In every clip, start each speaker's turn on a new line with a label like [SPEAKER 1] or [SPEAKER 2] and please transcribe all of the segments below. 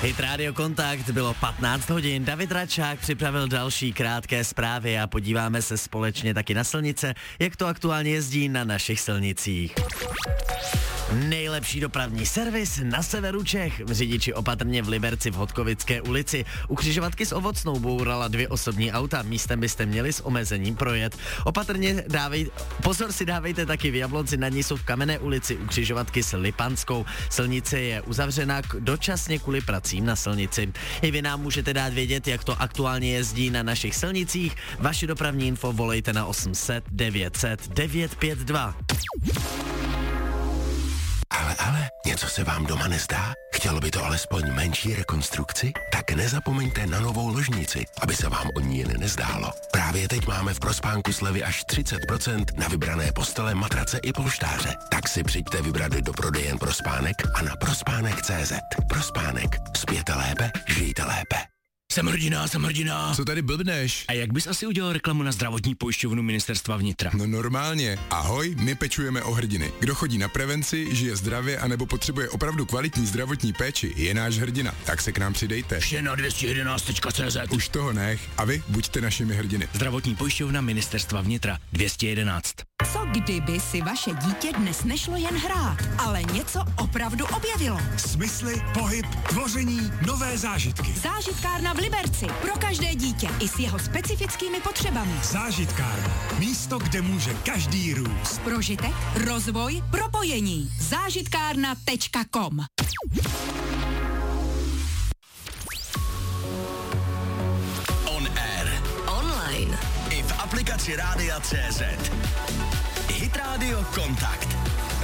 [SPEAKER 1] Hit Radio Kontakt, bylo 15 hodin, David Račák připravil další krátké zprávy a podíváme se společně taky na silnice, jak to aktuálně jezdí na našich silnicích. Nejlepší dopravní servis na severu Čech. Řidiči opatrně v Liberci v Hodkovické ulici. U křižovatky s Ovocnou bourala 2 osobní auta. Místem byste měli s omezením projet. Opatrně pozor si dávejte taky v Jablonci, nad ní jsou v Kamenné ulici u křižovatky s Lipanskou. Silnice je uzavřena dočasně kvůli pracím na silnici. I vy nám můžete dát vědět, jak to aktuálně jezdí na našich silnicích. Vaši dopravní info volejte na 800 900 952.
[SPEAKER 2] Ale, něco se vám doma nezdá? Chtělo by to alespoň menší rekonstrukci? Tak nezapomeňte na novou ložnici, aby se vám o ní jen nezdálo. Právě teď máme v Prospánku slevy až 30% na vybrané postele, matrace i polštáře. Tak si přijďte vybrat do prodejen Prospánek a na prospánek.cz. Prospánek. Spěte lépe, žijte lépe.
[SPEAKER 3] Jsem hrdina.
[SPEAKER 4] Co tady blbneš?
[SPEAKER 3] A jak bys asi udělal reklamu na zdravotní pojišťovnu Ministerstva vnitra?
[SPEAKER 4] No normálně. Ahoj, my pečujeme o hrdiny. Kdo chodí na prevenci, žije zdravě anebo potřebuje opravdu kvalitní zdravotní péči, je náš hrdina. Tak se k nám přidejte.
[SPEAKER 3] Vše na 211.cz.
[SPEAKER 4] Už toho nech. A vy buďte našimi hrdiny.
[SPEAKER 3] Zdravotní pojišťovna Ministerstva vnitra 211.
[SPEAKER 5] Co kdyby si vaše dítě dnes nešlo jen hrát, ale něco opravdu objevilo?
[SPEAKER 6] Smysly, pohyb, tvoření, nové zážitky.
[SPEAKER 5] Zážitkárna v Liberci. Pro každé dítě i s jeho specifickými potřebami.
[SPEAKER 6] Zážitkárna. Místo, kde může každý růst.
[SPEAKER 5] Prožitek, rozvoj, propojení. Zážitkárna.com.
[SPEAKER 7] On air.
[SPEAKER 5] Online.
[SPEAKER 7] I v aplikaci Rádia.cz. Hit Radio Kontakt.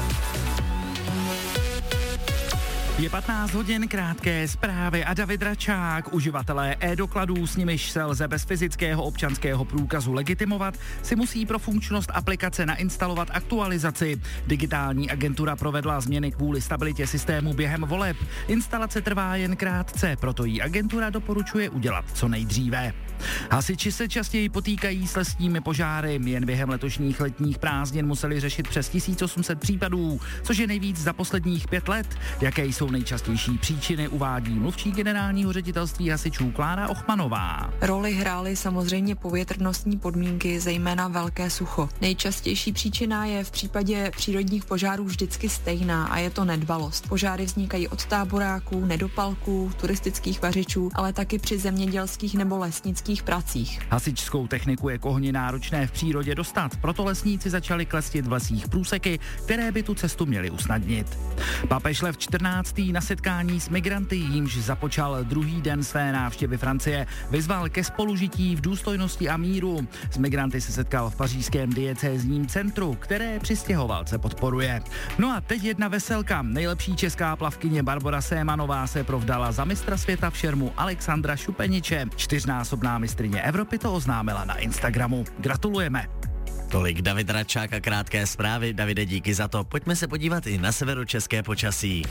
[SPEAKER 8] Je 15 hodin, krátké zprávy a David Račák. Uživatelé e-dokladů, s nimiž se lze bez fyzického občanského průkazu legitimovat, si musí pro funkčnost aplikace nainstalovat aktualizaci. Digitální agentura provedla změny kvůli stabilitě systému během voleb. Instalace trvá jen krátce, proto jí agentura doporučuje udělat co nejdříve. Hasiči se častěji potýkají s lesními požáry. Jen během letošních letních prázdnin museli řešit přes 1800 případů, což je nejvíc za posledních 5 let. Jaké jsou nejčastější příčiny, uvádí mluvčí generálního ředitelství hasičů Klára Ochmanová.
[SPEAKER 9] Roli hrály samozřejmě povětrnostní podmínky, zejména velké sucho. Nejčastější příčina je v případě přírodních požárů vždycky stejná a je to nedbalost. Požáry vznikají od táboráků, nedopalků, turistických vařičů, ale taky při zemědělských nebo lesnických pracích.
[SPEAKER 8] Hasičskou techniku je k ohni náročné v přírodě dostat, proto lesníci začali klestit v lesích průseky, které by tu cestu měly usnadnit. Papež Lev 14. na setkání s migranty, jímž započal druhý den své návštěvy Francie, vyzval ke spolužití v důstojnosti a míru. S migranty se setkal v pařížském diecézním centru, které přistěhovalce podporuje. No a teď jedna veselka. Nejlepší česká plavkyně Barbora Sémanová se provdala za mistra světa v šermu Alexandra Šupeniče. 4násobná mistryně Evropy to oznámila na Instagramu. Gratulujeme.
[SPEAKER 1] Tolik David Račák a krátké zprávy. Davide, díky za to. Pojďme se podívat i na severočeské počasí.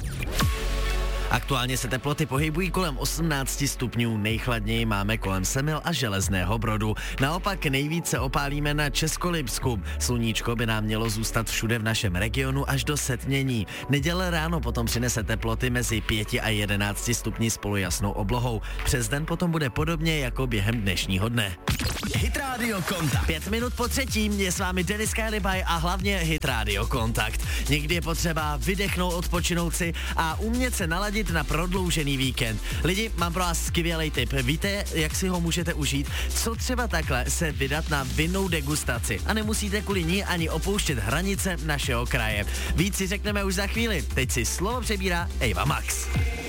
[SPEAKER 1] Aktuálně se teploty pohybují kolem 18 stupňů, nejchladněji máme kolem Semil a Železného Brodu. Naopak nejvíce opálíme na Českolipsku. Sluníčko by nám mělo zůstat všude v našem regionu až do setmění. Neděle ráno potom přinese teploty mezi 5 a 11 stupni s polojasnou oblohou. Přes den potom bude podobně jako během dnešního dne.
[SPEAKER 7] Hit Radio Kontakt.
[SPEAKER 1] 5 minut po 3. je s vámi Denis Kálibaj a hlavně Hit Radio Kontakt. Někdy je potřeba vydechnout, odpočinout si a umět se naladit na prodloužený víkend. Lidi, mám pro vás skvělý tip. Víte, jak si ho můžete užít? Co třeba takhle se vydat na vinnou degustaci a nemusíte kvůli ní ani opouštět hranice našeho kraje. Víc si řekneme už za chvíli. Teď si slovo přebírá Eva Max.